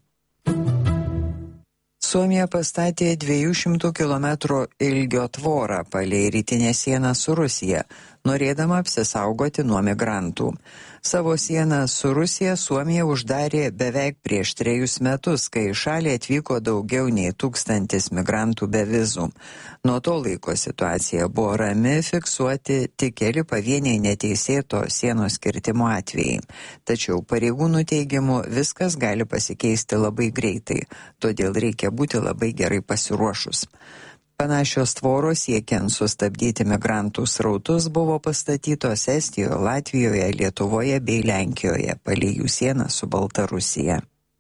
Speaker 2: Suomija pastatė 200 km ilgio tvorą palei rytinę sieną su Rusija, norėdama apsisaugoti nuo migrantų. Savo sieną su Rusija Suomija uždarė beveik prieš 3 metus, kai į šalį atvyko daugiau nei 1000 migrantų be vizų. Nuo to laiko situacija buvo rami, fiksuoti tik keli pavieniai neteisėto sienos kirtimo atvejai. Tačiau pareigūnų teigimu viskas gali pasikeisti labai greitai, todėl reikia būti labai gerai pasiruošus. Panašios tvoros siekiant sustabdyti migrantų srautus buvo pastatytos Estijoje, Latvijoje, Lietuvoje bei Lenkijoje, palei jų sieną su Baltarusija.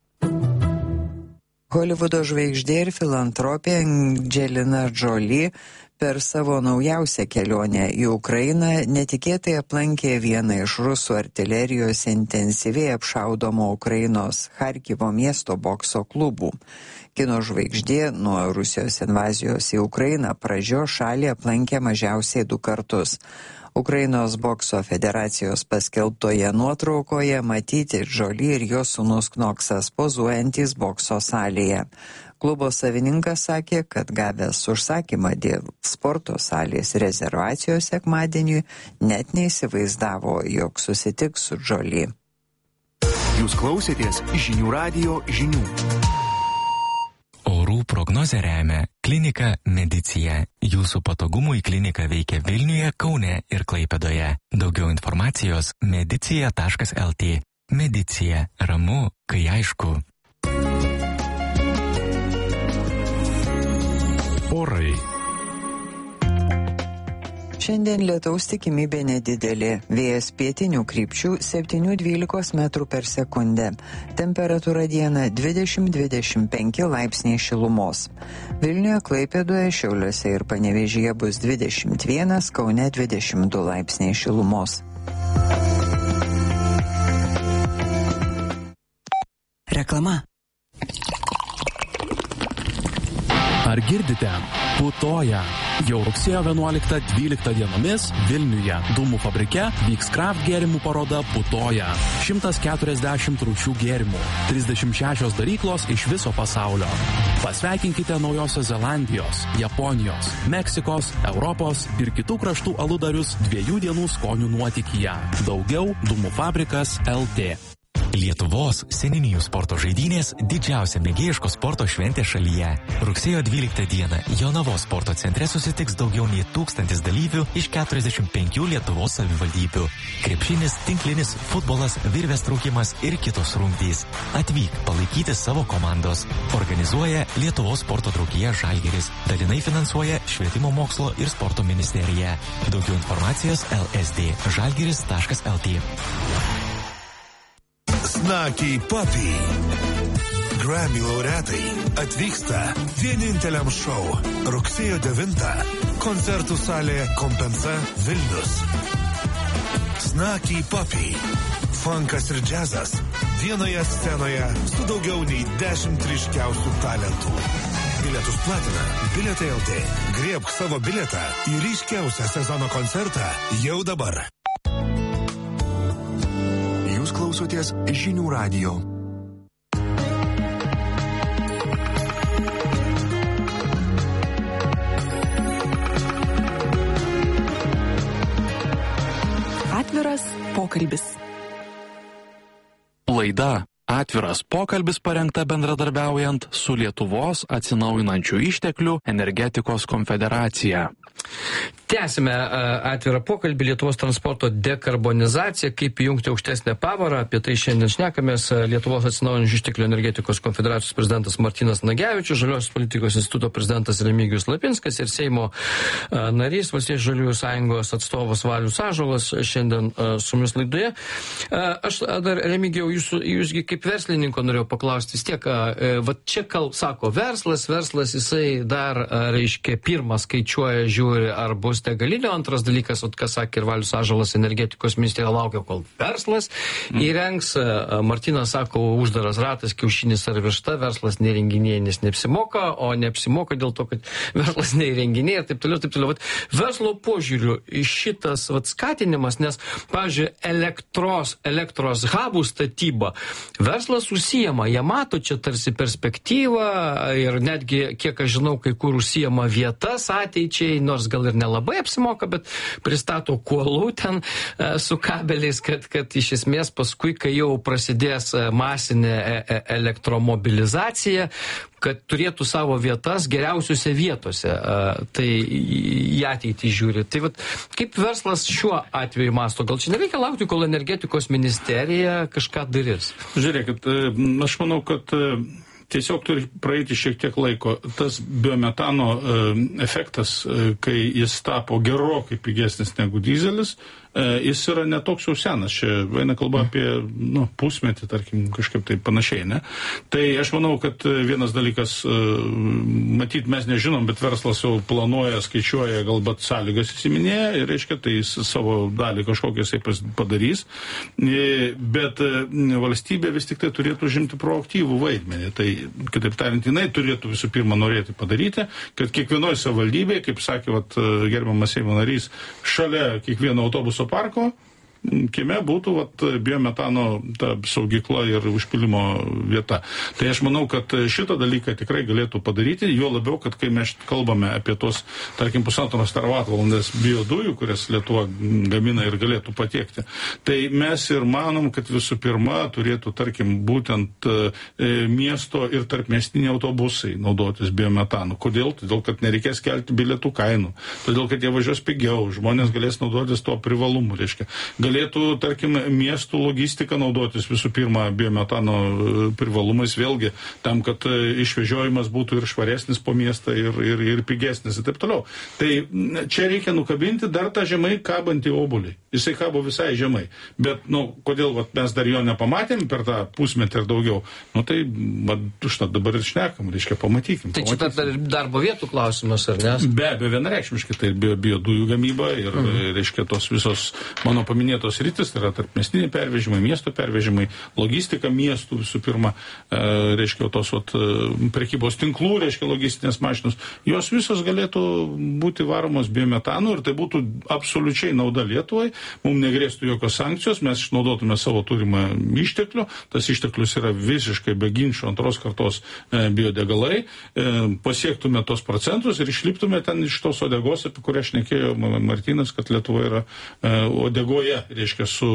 Speaker 2: Holivudo žvaigždė ir filantropė Angelina Jolie per savo naujausią kelionę į Ukrainą netikėtai aplankė vieną iš rusų artilerijos intensyviai apšaudomo Ukrainos Charkivo miesto bokso klubų. Kino žvaigždė nuo Rusijos invazijos į Ukrainą pradžios šalį aplankė mažiausiai 2 kartus. Ukrainos bokso federacijos paskelbtoje nuotraukoje matyti Jolie ir jos sūnus Knoksas pozuojantys bokso salėje. Klubo savininkas sakė, kad gavęs užsakymą dėl sporto salės rezervacijos sekmadieniui net neįsivaizdavo, jog susitiks su Jolie.
Speaker 1: Jūs klausėtės Žinių radijo žinių.
Speaker 17: Orų prognozę remia Klinika Medicija. Jūsų patogumui klinika veikia Vilniuje, Kaune ir Klaipėdoje. Daugiau informacijos medicija.lt. Medicija. Ramu, kai aišku.
Speaker 1: Orai.
Speaker 2: Šiandien lietaus tikimybė nedidelė. Vėjas pietinių krypčių 7-12 metrų per sekundę. Temperatūra dieną 20-25 laipsniai šilumos. Vilniuje, Klaipėdoje, Šiauliuose ir Panevėžyje bus 21, Kaune 22 laipsniai šilumos.
Speaker 10: Reklama.
Speaker 8: Ar girdite? Putoja. Jau rugsėjo 11-12 dienomis Vilniuje Dūmų fabrike vyks kraft gėrimų paroda Putoja. 140 rūšių gėrimų, 36 daryklos iš viso pasaulio. Pasveikinkite Naujosios Zelandijos, Japonijos, Meksikos, Europos ir kitų kraštų aludarius 2 dienų skonių nuotykyje. Daugiau Dūmų fabrikas LT.
Speaker 17: Lietuvos seniūnijų sporto žaidynės didžiausia mėgėjiško sporto šventė šalyje. Rugsėjo 12 dieną Jonavos sporto centre susitiks daugiau nei 1000 dalyvių iš 45 Lietuvos savivaldybių. Krepšinis, tinklinis, futbolas, virvės traukimas ir kitos rungtys. Atvyk palaikyti savo komandos. Organizuoja Lietuvos sporto draugija Žalgiris. Dalinai finansuoja Švietimo mokslo ir sporto ministerija. Daugiau informacijos lsd.žalgiris.lt.
Speaker 18: Snakiai Papi. Grammy laureatai atvyksta vieninteliam šou rugsėjo 9. Koncertų salė Kompensa Vilnius. Snakiai Papi. Funkas ir džiazas vienoje scenoje su daugiau nei 10 ryškiausių talentų. Bilietus platina Bilietai LT. Griebk savo bilietą į ryškiausią sezono koncertą jau dabar.
Speaker 1: Jūs klausoties Žinių radijo.
Speaker 10: Atviras pokalbis.
Speaker 8: Laida Atviras pokalbis parengta bendradarbiaujant su Lietuvos atsinaujinančių išteklių energetikos konfederacija.
Speaker 11: Tęsime atvirą pokalbį Lietuvos transporto dekarbonizacija, kaip įjungti aukštesnę pavarą. Apie tai šiandien šnekamės. Lietuvos atsinaujinančių išteklių energetikos konfederacijos prezidentas Martynas Nagevičius, Žaliosios politikos instituto prezidentas Remigijus Lapinskas ir Seimo narys, Valstiečių žaliųjų sąjungos atstovas Valius Ąžuolas šiandien su mumis laidoje. Aš dar, Remigijau, jūsgi kaip verslininko norėjau paklausti, vis tiek, va čia sako verslas jisai dar, reiškia, pirmą skaičiuoja, žiūri, ar bus degalinio. Antras dalykas, kas sakė ir Valius Ąžuolas, energetikos ministerija laukia, kol verslas įrengs. Martynas sako, uždaras ratas, kiaušinis ar višta, verslas neįrenginėja, nes neapsimoka, o neapsimoka dėl to, kad verslas neįrenginėja ir taip toliau, taip toliau. Vat, verslo požiūriu šitas skatinimas, nes, pavyzdžiui, elektros hubų statyba, verslas užsijama, jie mato čia tarsi perspektyvą ir netgi, kiek aš žinau, kai kur užsijama vietas ateičiai, nors gal ir nelabai apsimoka, bet pristato kuolų ten su kabeliais, kad iš esmės paskui, kai jau prasidės masinė elektromobilizacija, kad turėtų savo vietas geriausiuose vietose, tai į ateitį žiūri. Tai vat, kaip verslas šiuo atveju masto? Gal čia nereikia laukti, kol energetikos ministerija kažką darys?
Speaker 13: Žiūrėkit, aš manau, kad tiesiog turi praeiti šiek tiek laiko. Tas biometano efektas, kai jis tapo gerokai pigesnis negu dizelis, jis yra netoks jau senas. Čia eina kalba apie pusmetį, tarkim, kažkaip tai panašiai, ne? Tai aš manau, kad vienas dalykas, matyt, mes nežinom, bet verslas jau planuoja, skaičiuoja, galbūt sąlygas įsiminėja ir, reiškia, tai jis savo dalį kažkokią jisai padarys. Bet valstybė vis tik tai turėtų žimti proaktyvų vaidmenį. Tai, kitaip tariant, jinai turėtų visų pirma norėti padaryti, kad kiekvienoje savivaldybėje, kaip sakė gerbiamas Seimo narys, šalia kiekvieno autobuso parko kieme būtų biometano ta saugykla ir užpilimo vieta. Tai aš manau, kad šitą dalyką tikrai galėtų padaryti, jo labiau, kad kai mes kalbame apie tos, tarkim, 1,5 teravatvalandes biodujų, kurias Lietuva gamina ir galėtų patiekti, tai mes ir manom, kad visų pirma turėtų, tarkim, būtent miesto ir tarpmiestiniai autobusai naudotis biometanu. Kodėl? Todėl, kad nereikės kelti bilietų kainų. Todėl, kad jie važiuos pigiau, žmonės galės naudotis tuo privalumu, reiškia. galėtų, tarkim, miestų logistika naudotis visų pirma biometano privalumais vėlgi, tam, kad išvežiojimas būtų ir švaresnis po miestą, ir pigesnis ir taip toliau. Tai čia reikia nukabinti dar tą žemai kabantį obuolį. Jisai kabo visai žemai. Bet, kodėl mes dar jo nepamatėm per tą pusmetį ir daugiau? Tai, užtat dabar ir šnekam, reiškia, pamatykim.
Speaker 11: Tai čia darbo vietų klausimas, ar ne?
Speaker 13: Be abejo, vienareikšmiškai, tai biodujų gamyba ir, reiškia, tos visos mano paminėtos rytis, tai yra tarpmiestiniai pervežimai, miesto pervežimai, logistika miestų visų pirma, reiškia, tos prekybos tinklų, reiškia, logistinės mašinos, jos visos galėtų būti varomos biometanu ir tai būtų absoliučiai nauda Lietuvai, mums negrėstų jokios sankcijos, mes išnaudotume savo turimą išteklių, tas išteklius yra visiškai be ginčio antros kartos biodegalai, pasiektume tos procentus ir išliptume ten iš tos odegos, apie kurią šnekėjo Martynas, kad Lietuva yra odegoje, reiškia, su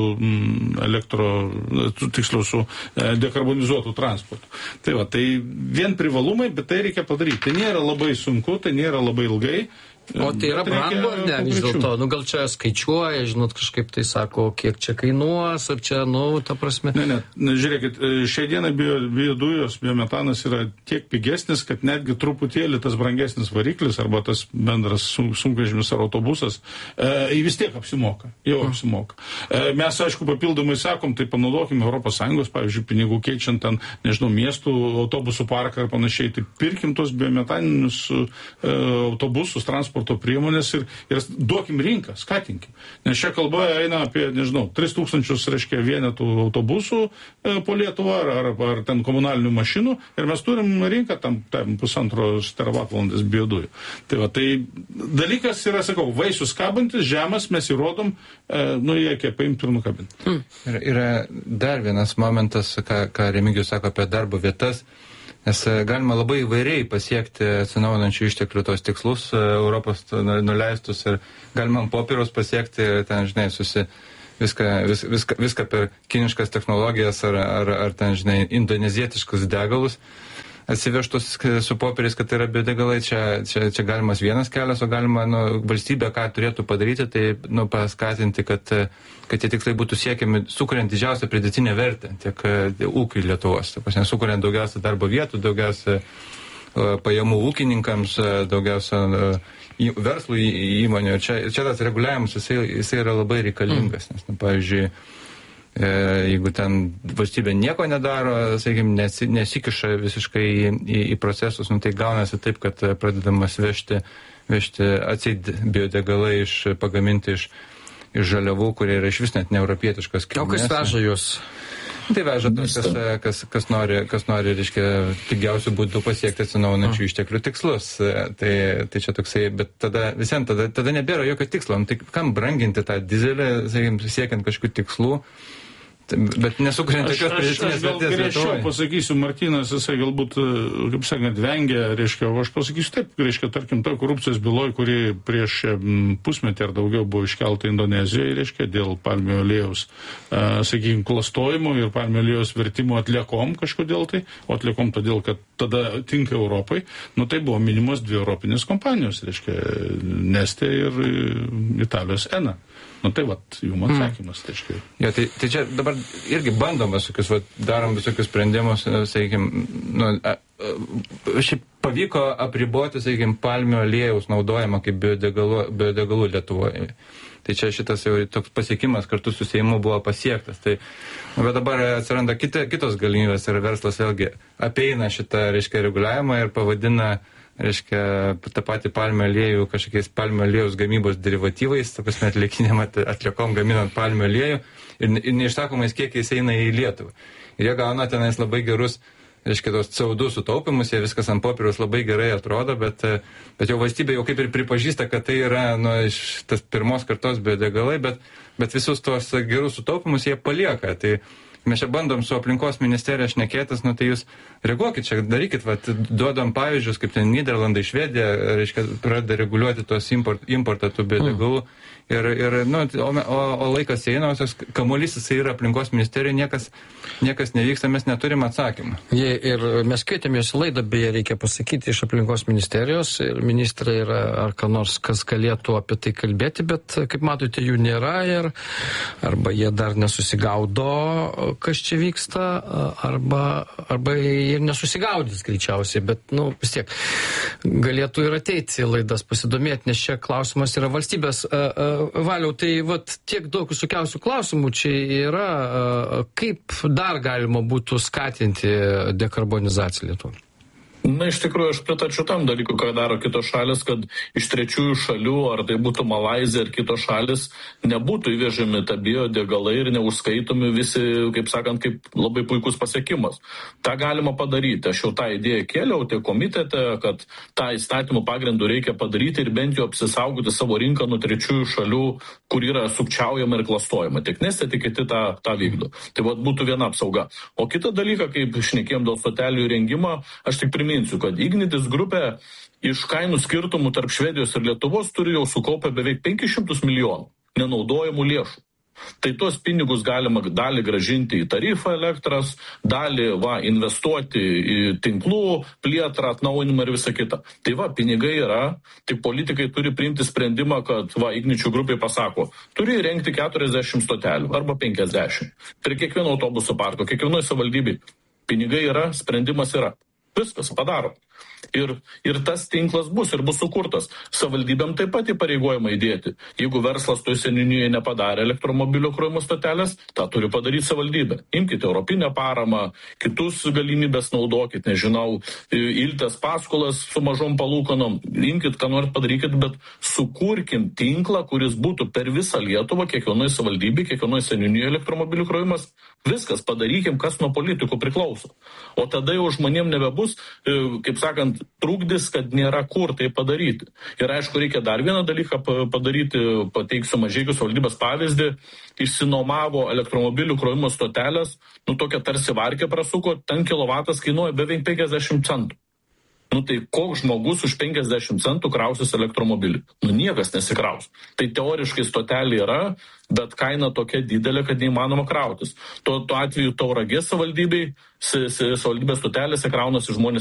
Speaker 13: tiksliau su dekarbonizuotų transportu. Tai vien privalumai, bet tai reikia padaryti. Tai nėra labai sunku, tai nėra labai ilgai.
Speaker 11: O tai yra brangu ar ne, vis dėlto? Gal čia skaičiuoja, žinot, kažkaip tai sako, kiek čia kainuos, ar čia, ta prasme.
Speaker 13: Ne, žiūrėkit, šiai dienai biodujos, biometanas yra tiek pigesnis, kad netgi truputėlį tas brangesnis variklis arba tas bendras sunkvežimis ar autobusas, vis tiek apsimoka, jau apsimoka. Mes, aišku, papildomai sakom, tai panaudokim ES, pavyzdžiui, pinigų keičiant ten, nežinau, miestų autobusų parką ir panašiai, tai pirkim tos biometaninius autobusus, transporto priemonės ir duokim rinką, skatinkim. Nes čia kalba eina apie, 3000, reiškia, vienetų autobusų po Lietuvą ar ten komunalinių mašinų ir mes turim rinką tam 1,5 teravatvalandės biodujų. Tai dalykas yra, sakau, vaisius kabantis, žemas, mes įrodom, reikia paimti ir nukabinti.
Speaker 12: Yra dar vienas momentas, ką Remigijus sako apie darbo vietas. Nes galima labai įvairiai pasiekti atsinaujinančių išteklių tos tikslus Europos nuleistus ir galima ant popieriaus pasiekti ten, viską per kiniškas technologijas ar ten, indonezietiškus degalus atsivežtus su popieriais, kad tai yra biodegalai. Čia galimas vienas kelias, o galima valstybė, ką turėtų padaryti, tai paskatinti, kad tie tikslai būtų siekiami, sukuriant didžiausią pridėtinę vertę tiek ūkiui Lietuvos. Sukuriant daugiausia darbo vietų, daugiausia pajamų ūkininkams, daugiausia verslų įmonių. Čia tas reguliavimas, jisai yra labai reikalingas. Nes, pavyzdžiui, jeigu ten valstybė nieko nedaro, sakykime, nesikiša visiškai į procesus, tai gaunasi taip, kad pradedamas vežti atseit biodegalai pagaminti iš žaliavų, kurie yra iš vis net neeuropietiškas kilmės.
Speaker 11: O kas veža jūs?
Speaker 12: Tai veža kas nori, reiškia, pigiausių būdų pasiekti atsinaujinančių išteklių tikslus. Tai čia toksai, bet tada nebėra jokio tikslo. Tai kam branginti tą dizelį, sakykime, siekiant kažkokių tikslų? Bet nesukuriant tokios pridėtinės vertės Lietuvai.
Speaker 13: Aš greičiau pasakysiu, Martynas, jisai galbūt, kaip sakant, vengia, reiškia, o aš pasakysiu taip, reiškia, tarkim, to korupcijos byloj, kuri prieš pusmetį ar daugiau buvo iškelta Indonezijoje, reiškia, dėl palmių aliejaus, sakykime, klastojimo ir palmių aliejaus vertimo atliekom kažkodėl tai, o atliekom todėl, kad tada tinka Europai, tai buvo minimos dvi europinės kompanijos, reiškia, Neste ir Italijos Ena. Tai jum atsakymas, reiškia.
Speaker 12: Jo, tai čia dabar irgi bandom darom visokius sprendimus, sakykime, šiaip pavyko apriboti, sakykime, palmių aliejaus naudojimą kaip biodegalų Lietuvoje. Tai čia šitas jau toks pasiekimas kartu su Seimu buvo pasiektas. Bet dabar atsiranda kitos galimybės ir verslas vėlgi apeina šitą, reiškia, reguliavimą ir pavadina, reiškia, tą patį palmių aliejų kažkokiais palmių aliejaus gamybos derivatyvais, ta prasme, atliekom gaminant palmių aliejų ir neišsakomais kiekiais eina į Lietuvą. Ir jie gauna tenais labai gerus, reiškia, tos CO2 sutaupimus, jie viskas ant popieriaus labai gerai atrodo, bet jau valstybė jau kaip ir pripažįsta, kad tai yra tas pirmos kartos biodegalai, bet visus tos gerus sutaupimus jie palieka. Tai mes čia bandom su aplinkos ministerija šnekėtis, nu tai jūs reaguokit čia, darykit, duodam pavyzdžius, kaip ten Nyderlandai, Švedija, reiškia, pradeda reguliuoti tuos importą tų biodegalų. Ir o laikas eina, kamuolys jisai yra aplinkos ministerija, niekas nevyksta, mes neturim atsakymą.
Speaker 11: Ir mes kvietėm jūs į laidą, beje, reikia pasakyti, iš aplinkos ministerijos, ir ministrai yra ar ką nors, kas galėtų apie tai kalbėti, bet, kaip matote, jų nėra arba jie dar nesusigaudo, kas čia vyksta, arba ir nesusigaudys greičiausiai, bet, vis tiek, galėtų ir ateiti į laidas pasidomėti, nes čia klausimas yra valstybės. Valiau, tai tiek daug visokiausių klausimų čia yra, kaip dar galima būtų skatinti dekarbonizaciją Lietuvoje?
Speaker 16: Na, iš tikrųjų, aš pritarčiau tam dalykui, ką daro kitos šalis, kad iš trečiųjų šalių, ar tai būtų Malaizija ar kitos šalis, nebūtų įvežami ta biodegalai ir neužskaitomi visi, kaip sakant, kaip labai puikus pasiekimas. Ta galima padaryti. Aš jau tą idėją kėliau, tai komitete, kad tą įstatymų pagrindų reikia padaryti ir bent jau apsisaugoti savo rinką nuo trečiųjų šalių, kur yra sukčiaujama ir klastojama. Tiek Neste, tiek kiti tą vykdo. Tai būtų viena apsauga. O kitą dalyką, kaip šnekėjom dėl stotelių įrengimo, aš tik priminsiu, kad Ignitis grupė iš kainų skirtumų tarp Švedijos ir Lietuvos turi jau sukaupę beveik 500 milijonų nenaudojamų lėšų. Tai tuos pinigus galima dalį gražinti į tarifą elektros, dalį investuoti į tinklų plėtrą, atnaujinimą ir visą kitą. Tai pinigai yra, tik politikai turi priimti sprendimą, kad Igničių grupiai pasako, turi įrengti 40 stotelių arba 50. Prie kiekvieno autobusų parko, kiekvienoje savivaldybėje. Pinigai yra, sprendimas yra. Viskas padaro. Ir tas tinklas bus sukurtas. Savivaldybėm taip pat įpareigojama įdėti. Jeigu verslas toj seniūnijoje nepadarė elektromobilio krovimo stotelės, tą turi padaryti savivaldybė. Imkite europinę paramą, kitus galimybės naudokit, nežinau, iltės paskolas su mažom palūkanom, imkit, ką nors padarykit, bet sukurkim tinklą, kuris būtų per visą Lietuvą, kiekvienoje savivaldybėje, kiekvienoje seniūnijoje elektromobilių krovimas. Viskas padarykim, kas nuo politikų priklauso. O tada jau žmonėm nebebus, kaip sakant, trukdys, kad nėra kur tai padaryti. Ir aišku, reikia dar vieną dalyką padaryti, pateiksiu Mažeikių savivaldybės pavyzdį, išsinomavo elektromobilių krovimo stotelės, tokia tarsi varkė prasuko, ten kilovatas kainuoja beveik 50 centų. Tai koks žmogus už 50 centų krausis elektromobilį? Niekas nesikraus. Tai teoriškai stotelė yra, bet kaina tokia didelė, kad neįmanoma krautis. Tuo atveju Tauragės savivaldybės stotelėse kraunasi žmonės